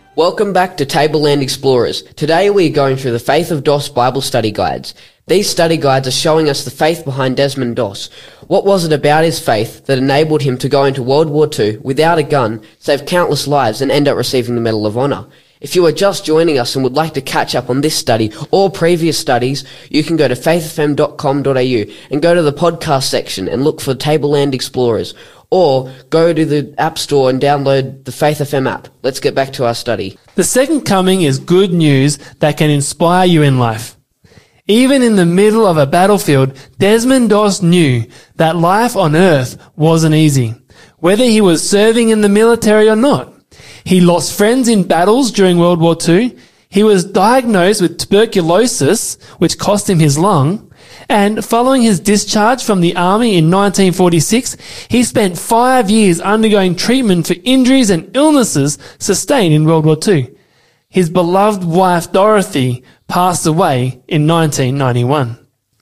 Welcome back to Tableland Explorers. Today we are going through the Faith of Doss Bible study guides. These study guides are showing us the faith behind Desmond Doss. What was it about his faith that enabled him to go into World War II without a gun, save countless lives and end up receiving the Medal of Honor? If you are just joining us and would like to catch up on this study or previous studies, you can go to faithfm.com.au and go to the podcast section and look for Tableland Explorers. Or go to the App Store and download the Faith FM app. Let's get back to our study. The second coming is good news that can inspire you in life. Even in the middle of a battlefield, Desmond Doss knew that life on earth wasn't easy, whether he was serving in the military or not. He lost friends in battles during World War II. He was diagnosed with tuberculosis, which cost him his lung. And following his discharge from the army in 1946, he spent 5 years undergoing treatment for injuries and illnesses sustained in World War II. His beloved wife, Dorothy, passed away in 1991.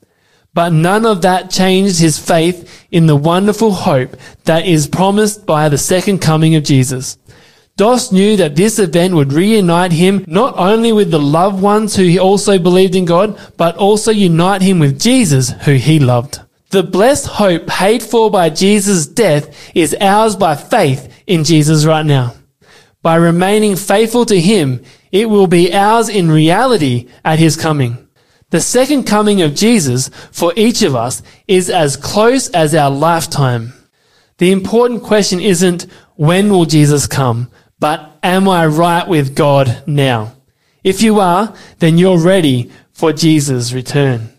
But none of that changed his faith in the wonderful hope that is promised by the second coming of Jesus. Doss knew that this event would reunite him not only with the loved ones who also believed in God, but also unite him with Jesus, who he loved. The blessed hope paid for by Jesus' death is ours by faith in Jesus right now. By remaining faithful to him, it will be ours in reality at his coming. The second coming of Jesus for each of us is as close as our lifetime. The important question isn't when will Jesus come, but am I right with God now? If you are, then you're ready for Jesus' return.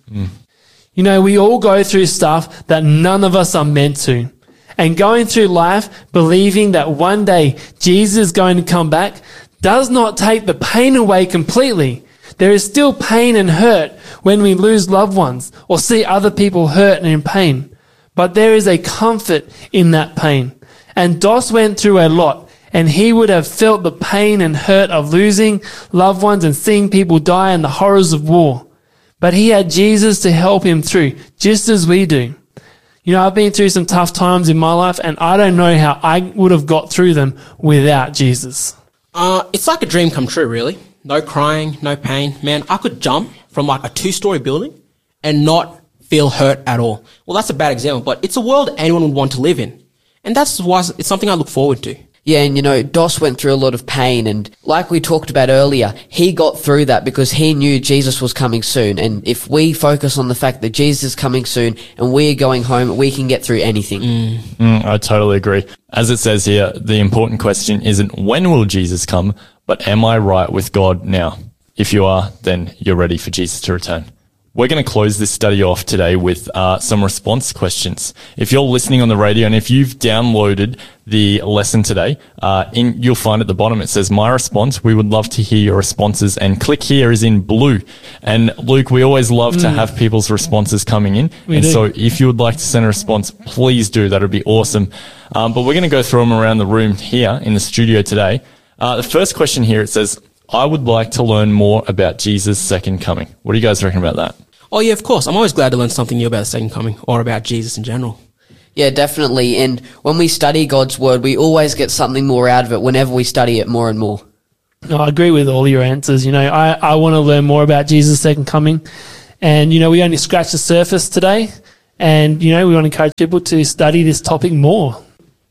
You know, we all go through stuff that none of us are meant to. And going through life believing that one day Jesus is going to come back does not take the pain away completely. There is still pain and hurt when we lose loved ones or see other people hurt and in pain. But there is a comfort in that pain. And Doss went through a lot. And he would have felt the pain and hurt of losing loved ones and seeing people die and the horrors of war. But he had Jesus to help him through, just as we do. You know, I've been through some tough times in my life, and I don't know how I would have got through them without Jesus. It's like a dream come true, really. No crying, no pain. Man, I could jump from like a 2-story building and not feel hurt at all. Well, that's a bad example, but it's a world anyone would want to live in. And that's why it's something I look forward to. Yeah, and you know, Doss went through a lot of pain, and like we talked about earlier, he got through that because he knew Jesus was coming soon. And if we focus on the fact that Jesus is coming soon and we're going home, we can get through anything. I totally agree. As it says here, the important question isn't when will Jesus come, but am I right with God now? If you are, then you're ready for Jesus to return. We're going to close this study off today with some response questions. If you're listening on the radio and if you've downloaded the lesson today, you'll find at the bottom it says My Response. We would love to hear your responses, and click here is in blue. And Luke, we always love to have people's responses coming in. So if you would like to send a response, please do. That would be awesome. But we're going to go through them around the room here in the studio today. The first question here, it says, I would like to learn more about Jesus' second coming. What do you guys reckon about that? Oh, yeah, of course. I'm always glad to learn something new about the second coming or about Jesus in general. Yeah, definitely. And when we study God's word, we always get something more out of it whenever we study it more and more. No, I agree with all your answers. You know, I want to learn more about Jesus' second coming. And, you know, we only scratched the surface today. And, you know, we want to encourage people to study this topic more.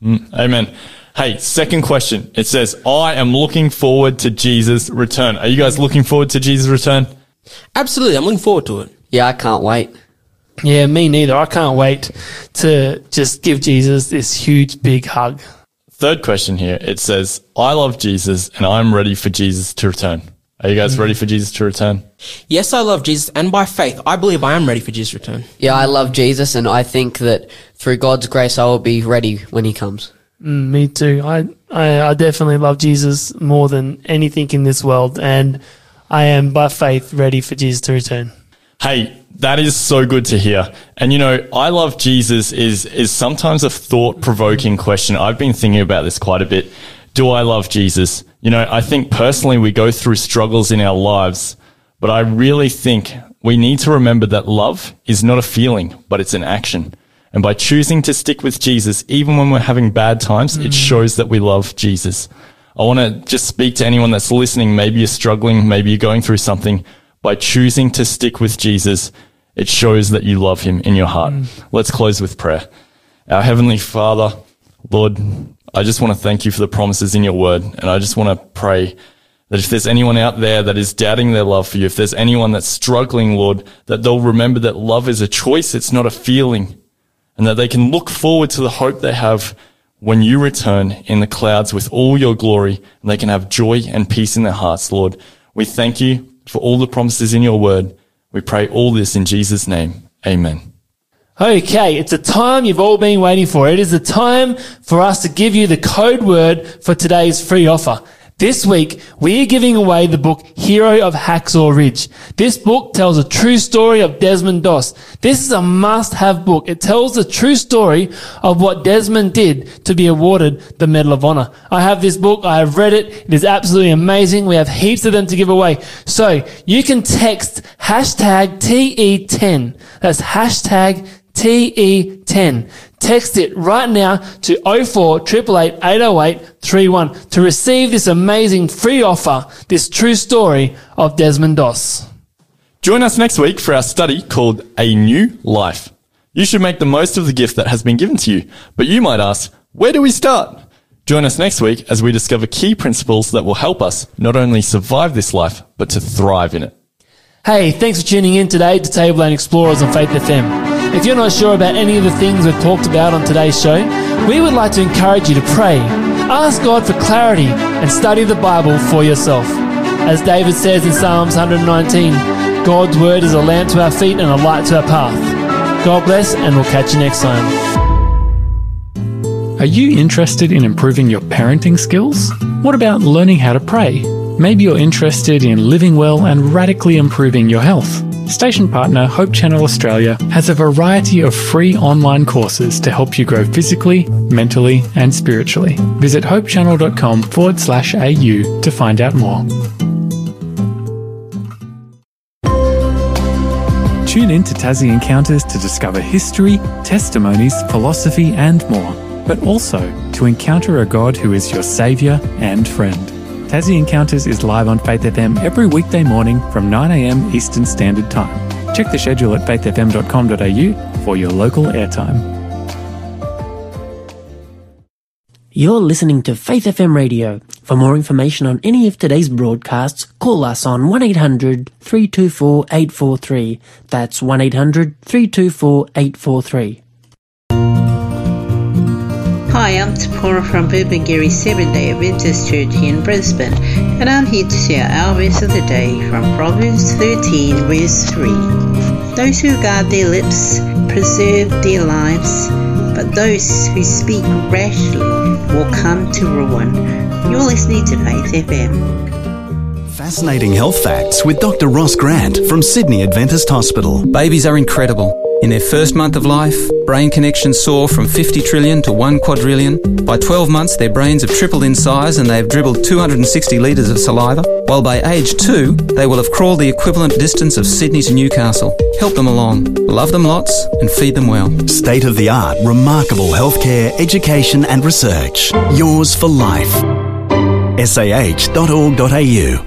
Amen. Hey, second question. It says, I am looking forward to Jesus' return. Are you guys looking forward to Jesus' return? Absolutely. I'm looking forward to it. Yeah, I can't wait. Yeah, me neither. I can't wait to just give Jesus this huge, big hug. Third question here. It says, I love Jesus and I'm ready for Jesus to return. Are you guys ready for Jesus to return? Yes, I love Jesus, and by faith, I believe I am ready for Jesus' return. Yeah, I love Jesus, and I think that through God's grace, I will be ready when he comes. Me too. I definitely love Jesus more than anything in this world, and I am by faith ready for Jesus to return. Hey, that is so good to hear. And, you know, I love Jesus is sometimes a thought-provoking question. I've been thinking about this quite a bit. Do I love Jesus? You know, I think personally we go through struggles in our lives, but I really think we need to remember that love is not a feeling, but it's an action. And by choosing to stick with Jesus, even when we're having bad times, it shows that we love Jesus. I want to just speak to anyone that's listening. Maybe you're struggling, maybe you're going through something. By choosing to stick with Jesus, it shows that you love him in your heart. Let's close with prayer. Our Heavenly Father, Lord, I just want to thank you for the promises in your word. And I just want to pray that if there's anyone out there that is doubting their love for you, if there's anyone that's struggling, Lord, that they'll remember that love is a choice, it's not a feeling, and that they can look forward to the hope they have when you return in the clouds with all your glory, and they can have joy and peace in their hearts, Lord. We thank you for all the promises in your word. We pray all this in Jesus' name. Amen. Okay, it's a time you've all been waiting for. It is the time for us to give you the code word for today's free offer. This week, we are giving away the book Hero of Hacksaw Ridge. This book tells a true story of Desmond Doss. This is a must-have book. It tells the true story of what Desmond did to be awarded the Medal of Honor. I have this book. I have read it. It is absolutely amazing. We have heaps of them to give away. So you can text hashtag TE10. That's hashtag TE10. Text it right now to 048888 808 31 to receive this amazing free offer, this true story of Desmond Doss. Join us next week for our study called A New Life. You should make the most of the gift that has been given to you, but you might ask, where do we start? Join us next week as we discover key principles that will help us not only survive this life, but to thrive in it. Hey, thanks for tuning in today to Tableland Explorers on Faith FM. If you're not sure about any of the things we've talked about on today's show, we would like to encourage you to pray, ask God for clarity, and study the Bible for yourself. As David says in Psalms 119, God's word is a lamp to our feet and a light to our path. God bless, and we'll catch you next time. Are you interested in improving your parenting skills? What about learning how to pray? Maybe you're interested in living well and radically improving your health. Station partner Hope Channel Australia has a variety of free online courses to help you grow physically, mentally, and spiritually. Visit hopechannel.com/au to find out more. Tune in to Tassie Encounters to discover history, testimonies, philosophy, and more, but also to encounter a God who is your saviour and friend. Tassie Encounters is live on Faith FM every weekday morning from 9 a.m. Eastern Standard Time. Check the schedule at faithfm.com.au for your local airtime. You're listening to Faith FM Radio. For more information on any of today's broadcasts, call us on 1-800-324-843. That's 1-800-324-843. Hi, I'm Tapora from Burpengary Seventh-day Adventist Church here in Brisbane, and I'm here to share our verse of the day from Proverbs 13, verse 3. Those who guard their lips preserve their lives, but those who speak rashly will come to ruin. You're listening to Faith FM. Fascinating health facts with Dr. Ross Grant from Sydney Adventist Hospital. Babies are incredible. In their first month of life, brain connections soar from 50 trillion to 1 quadrillion. By 12 months, their brains have tripled in size and they have dribbled 260 litres of saliva. While by age 2, they will have crawled the equivalent distance of Sydney to Newcastle. Help them along. Love them lots and feed them well. State-of-the-art, remarkable healthcare, education and research. Yours for life. sah.org.au.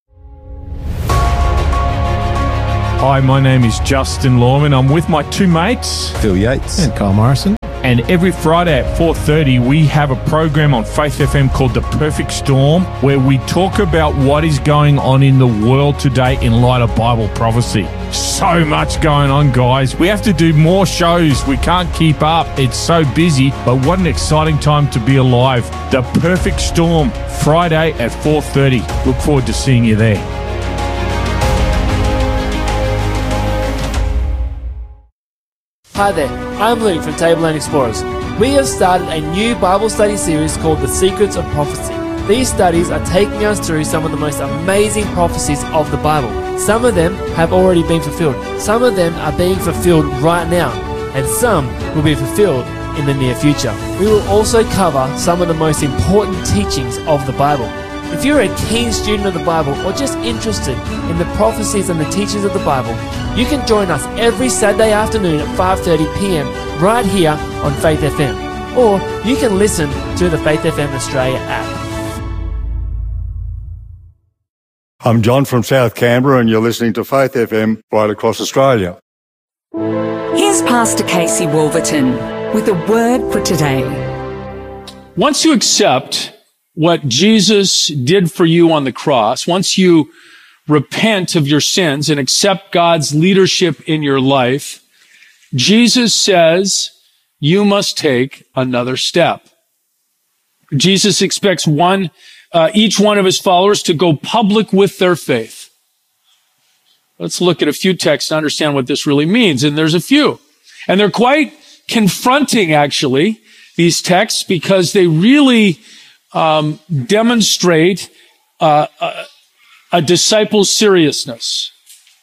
Hi, my name is Justin Lorman. I'm with my two mates, Phil Yates and Carl Morrison. And every Friday at 4:30, we have a program on Faith FM called The Perfect Storm, where we talk about what is going on in the world today in light of Bible prophecy. So much going on, guys. We have to do more shows. We can't keep up. It's so busy, but what an exciting time to be alive. The Perfect Storm, Friday at 4:30. Look forward to seeing you there. Hi there, I'm Luke from Tableland Explorers. We have started a new Bible study series called The Secrets of Prophecy. These studies are taking us through some of the most amazing prophecies of the Bible. Some of them have already been fulfilled. Some of them are being fulfilled right now, and some will be fulfilled in the near future. We will also cover some of the most important teachings of the Bible. If you're a keen student of the Bible or just interested in the prophecies and the teachings of the Bible, you can join us every Saturday afternoon at 5:30 p.m. right here on Faith FM. Or you can listen to the Faith FM Australia app. I'm John from South Canberra, and you're listening to Faith FM right across Australia. Here's Pastor Casey Wolverton with a word for today. Once you accept what Jesus did for you on the cross, once you repent of your sins and accept God's leadership in your life, Jesus says you must take another step. Jesus expects each one of his followers to go public with their faith. Let's look at a few texts to understand what this really means. And there's a few. And they're quite confronting, actually, these texts, because they really demonstrate a disciple's seriousness.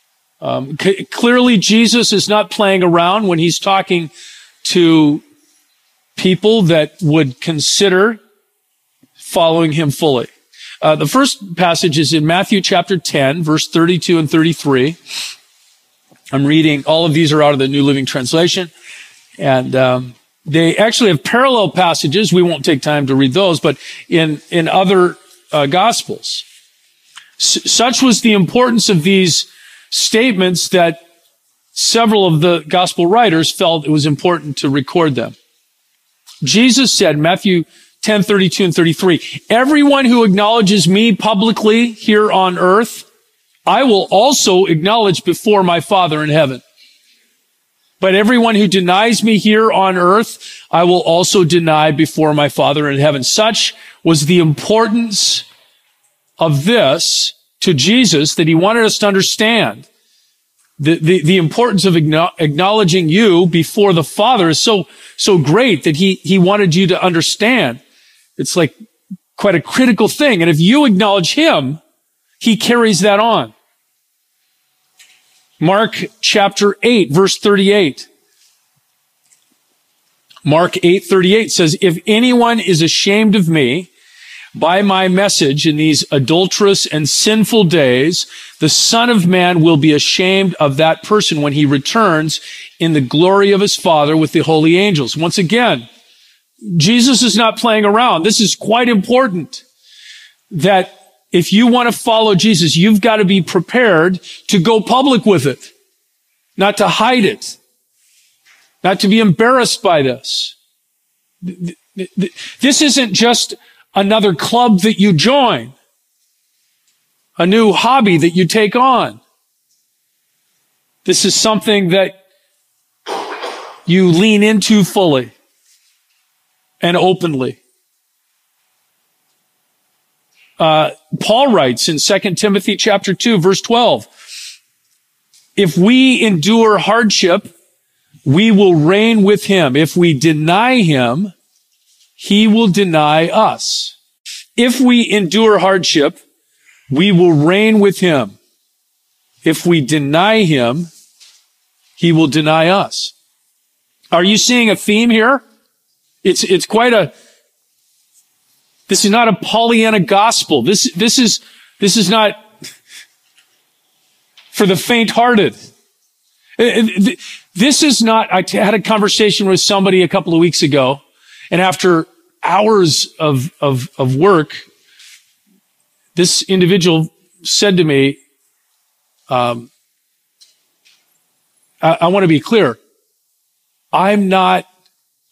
Clearly, Jesus is not playing around when he's talking to people that would consider following him fully. The first passage is in Matthew chapter 10, verse 32 and 33. I'm reading, all of these are out of the New Living Translation. And they actually have parallel passages. We won't take time to read those, but in other Gospels. Such was the importance of these statements that several of the Gospel writers felt it was important to record them. Jesus said, Matthew 10, 32 and 33, everyone who acknowledges me publicly here on earth, I will also acknowledge before my Father in heaven. But everyone who denies me here on earth, I will also deny before my Father in heaven. Such was the importance of this to Jesus that he wanted us to understand. The importance of acknowledging you before the Father is so great that he wanted you to understand. It's like quite a critical thing. And if you acknowledge him, he carries that on. Mark chapter 8, verse 38. Mark 8:38 says, if anyone is ashamed of me by my message in these adulterous and sinful days, the Son of Man will be ashamed of that person when he returns in the glory of his Father with the holy angels. Once again, Jesus is not playing around. This is quite important, that if you want to follow Jesus, you've got to be prepared to go public with it, not to hide it, not to be embarrassed by this. This isn't just another club that you join, a new hobby that you take on. This is something that you lean into fully and openly. Paul writes in 2 Timothy chapter 2, verse 12, if we endure hardship, we will reign with him. If we deny him, he will deny us. If we endure hardship, we will reign with him. If we deny him, he will deny us. Are you seeing a theme here? It's quite this is not a Pollyanna gospel. This is not for the faint-hearted. This is not, I had a conversation with somebody a couple of weeks ago, and after hours of work, this individual said to me, I want to be clear. I'm not